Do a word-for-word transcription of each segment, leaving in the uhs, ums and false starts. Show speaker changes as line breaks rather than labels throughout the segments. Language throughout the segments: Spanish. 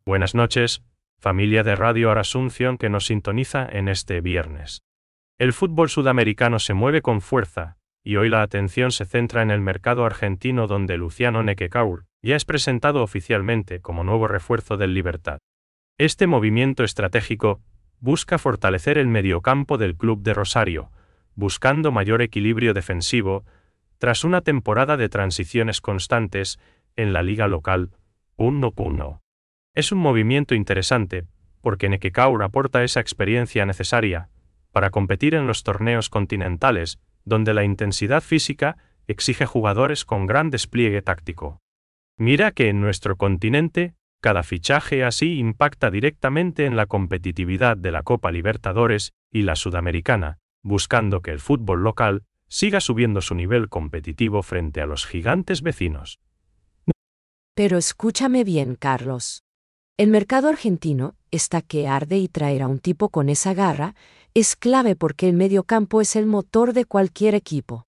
Buenas noches, familia de Radio Asunción que nos sintoniza en este viernes. El fútbol sudamericano se mueve con fuerza, y hoy la atención se centra en el mercado argentino donde Luciano Nequecaur ya es presentado oficialmente como nuevo refuerzo del Libertad. Este movimiento estratégico busca fortalecer el mediocampo del club de Rosario, buscando mayor equilibrio defensivo, tras una temporada de transiciones constantes en la liga local, uno uno. Es un movimiento interesante, porque Nequecaur aporta esa experiencia necesaria para competir en los torneos continentales, donde la intensidad física exige jugadores con gran despliegue táctico. Mira que en nuestro continente, cada fichaje así impacta directamente en la competitividad de la Copa Libertadores y la Sudamericana, buscando que el fútbol local siga subiendo su nivel competitivo frente a los gigantes vecinos.
Pero escúchame bien, Carlos. El mercado argentino está que arde y traer a un tipo con esa garra es clave porque el mediocampo es el motor de cualquier equipo.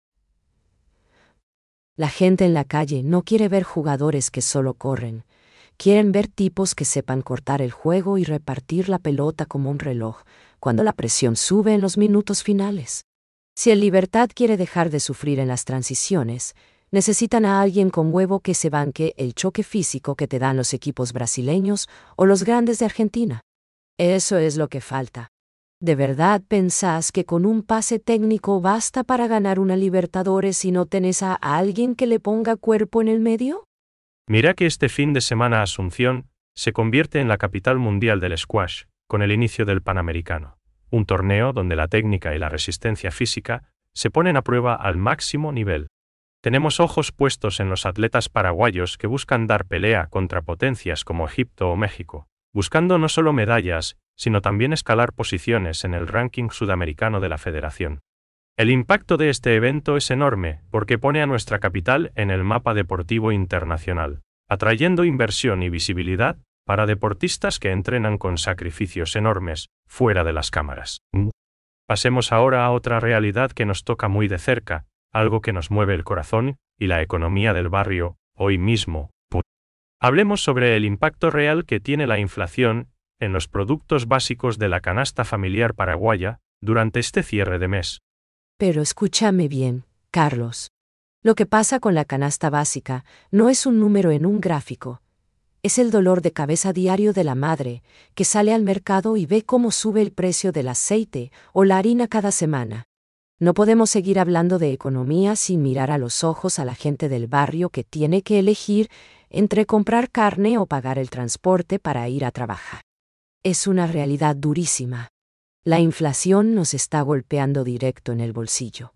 La gente en la calle no quiere ver jugadores que solo corren. Quieren ver tipos que sepan cortar el juego y repartir la pelota como un reloj, cuando la presión sube en los minutos finales. Si el Libertad quiere dejar de sufrir en las transiciones, necesitan a alguien con huevo que se banque el choque físico que te dan los equipos brasileños o los grandes de Argentina. Eso es lo que falta. ¿De verdad pensás que con un pase técnico basta para ganar una Libertadores si no tenés a alguien que le ponga cuerpo en el medio?
Mira que este fin de semana Asunción se convierte en la capital mundial del squash, con el inicio del Panamericano, un torneo donde la técnica y la resistencia física se ponen a prueba al máximo nivel. Tenemos ojos puestos en los atletas paraguayos que buscan dar pelea contra potencias como Egipto o México, buscando no solo medallas, sino también escalar posiciones en el ranking sudamericano de la federación. El impacto de este evento es enorme porque pone a nuestra capital en el mapa deportivo internacional, atrayendo inversión y visibilidad para deportistas que entrenan con sacrificios enormes, fuera de las cámaras. Pasemos ahora a otra realidad que nos toca muy de cerca, algo que nos mueve el corazón y la economía del barrio, hoy mismo. Hablemos sobre el impacto real que tiene la inflación en los productos básicos de la canasta familiar paraguaya durante este cierre de mes.
Pero escúchame bien, Carlos. Lo que pasa con la canasta básica no es un número en un gráfico. Es el dolor de cabeza diario de la madre, que sale al mercado y ve cómo sube el precio del aceite o la harina cada semana. No podemos seguir hablando de economía sin mirar a los ojos a la gente del barrio que tiene que elegir entre comprar carne o pagar el transporte para ir a trabajar. Es una realidad durísima. La inflación nos está golpeando directo en el bolsillo,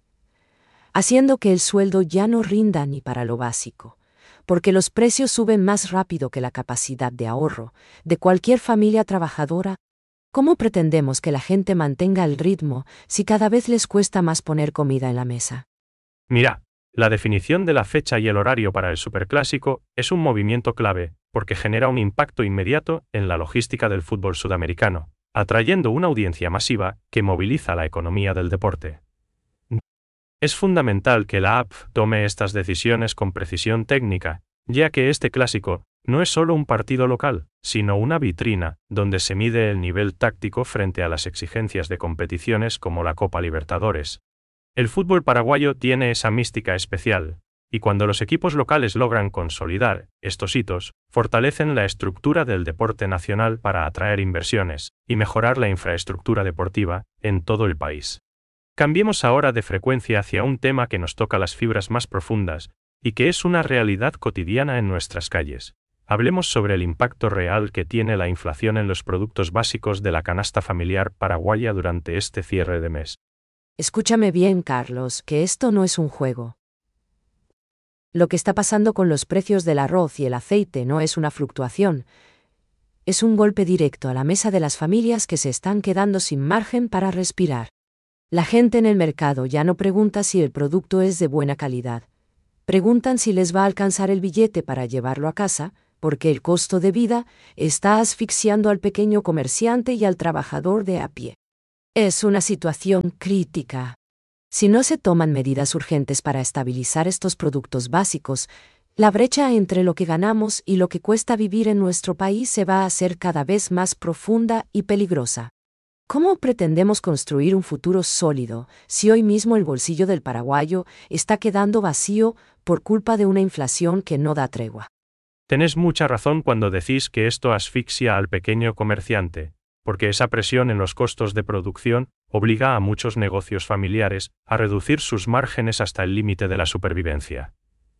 haciendo que el sueldo ya no rinda ni para lo básico, porque los precios suben más rápido que la capacidad de ahorro de cualquier familia trabajadora. ¿Cómo pretendemos que la gente mantenga el ritmo si cada vez les cuesta más poner comida en la mesa?
Mira, la definición de la fecha y el horario para el Superclásico es un movimiento clave, porque genera un impacto inmediato en la logística del fútbol sudamericano, atrayendo una audiencia masiva que moviliza la economía del deporte. Es fundamental que la A F tome estas decisiones con precisión técnica, ya que este clásico no es solo un partido local, sino una vitrina donde se mide el nivel táctico frente a las exigencias de competiciones como la Copa Libertadores. El fútbol paraguayo tiene esa mística especial, y cuando los equipos locales logran consolidar estos hitos, fortalecen la estructura del deporte nacional para atraer inversiones y mejorar la infraestructura deportiva en todo el país. Cambiemos ahora de frecuencia hacia un tema que nos toca las fibras más profundas y que es una realidad cotidiana en nuestras calles. Hablemos sobre el impacto real que tiene la inflación en los productos básicos de la canasta familiar paraguaya durante este cierre de mes.
Escúchame bien, Carlos, que esto no es un juego. Lo que está pasando con los precios del arroz y el aceite no es una fluctuación. Es un golpe directo a la mesa de las familias que se están quedando sin margen para respirar. La gente en el mercado ya no pregunta si el producto es de buena calidad. Preguntan si les va a alcanzar el billete para llevarlo a casa, porque el costo de vida está asfixiando al pequeño comerciante y al trabajador de a pie. Es una situación crítica. Si no se toman medidas urgentes para estabilizar estos productos básicos, La brecha entre lo que ganamos y lo que cuesta vivir en nuestro país se va a hacer cada vez más profunda y peligrosa. ¿Cómo pretendemos construir un futuro sólido si hoy mismo el bolsillo del paraguayo está quedando vacío por culpa de una inflación que no da tregua?
Tenés mucha razón cuando decís que esto asfixia al pequeño comerciante, porque esa presión en los costos de producción obliga a muchos negocios familiares a reducir sus márgenes hasta el límite de la supervivencia.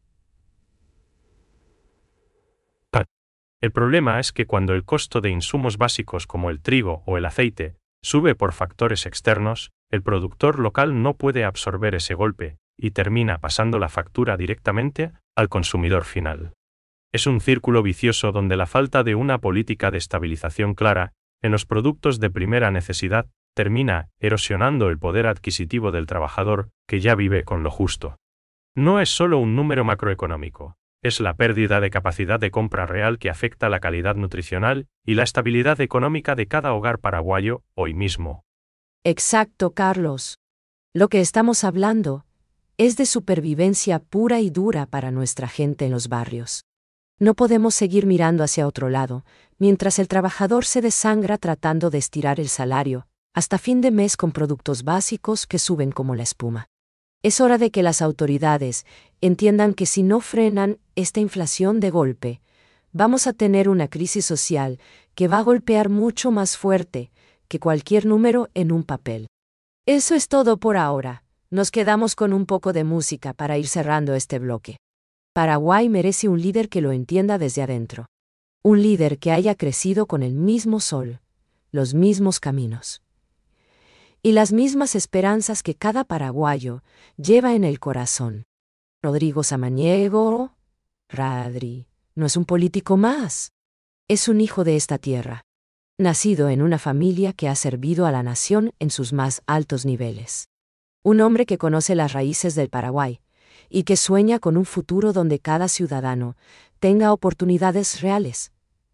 El problema es que cuando el costo de insumos básicos como el trigo o el aceite sube por factores externos, el productor local no puede absorber ese golpe y termina pasando la factura directamente al consumidor final. Es un círculo vicioso donde la falta de una política de estabilización clara en los productos de primera necesidad termina erosionando el poder adquisitivo del trabajador que ya vive con lo justo. No es solo un número macroeconómico, es la pérdida de capacidad de compra real que afecta la calidad nutricional y la estabilidad económica de cada hogar paraguayo hoy mismo.
Exacto, Carlos. Lo que estamos hablando es de supervivencia pura y dura para nuestra gente en los barrios. No podemos seguir mirando hacia otro lado, mientras el trabajador se desangra tratando de estirar el salario, hasta fin de mes con productos básicos que suben como la espuma. Es hora de que las autoridades entiendan que si no frenan esta inflación de golpe, vamos a tener una crisis social que va a golpear mucho más fuerte que cualquier número en un papel. Eso es todo por ahora. Nos quedamos con un poco de música para ir cerrando este bloque. Paraguay merece un líder que lo entienda desde adentro. Un líder que haya crecido con el mismo sol, los mismos caminos y las mismas esperanzas que cada paraguayo lleva en el corazón. Rodrigo Samaniego, Radri, no es un político más. Es un hijo de esta tierra, nacido en una familia que ha servido a la nación en sus más altos niveles. Un hombre que conoce las raíces del Paraguay y que sueña con un futuro donde cada ciudadano tenga oportunidades reales.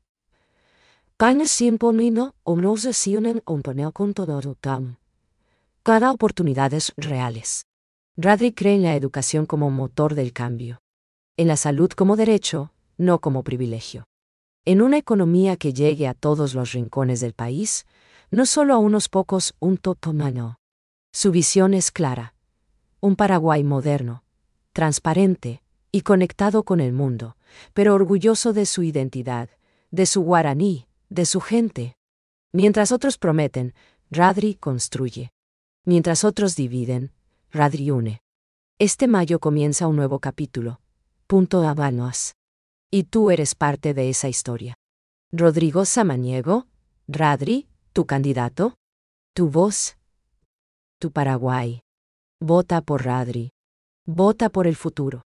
Cada oportunidades reales. Radri cree en la educación como motor del cambio. En la salud como derecho, no como privilegio. En una economía que llegue a todos los rincones del país, no solo a unos pocos, un totomano. Su visión es clara. Un Paraguay moderno, transparente y conectado con el mundo, pero orgulloso de su identidad, de su guaraní, de su gente. Mientras otros prometen, Radri construye. Mientras otros dividen, Radri une. Este mayo comienza un nuevo capítulo. Punto Habanos. Y tú eres parte de esa historia. Rodrigo Samaniego, Radri, tu candidato, tu voz, tu Paraguay. Vota por Radri. Vota por el futuro.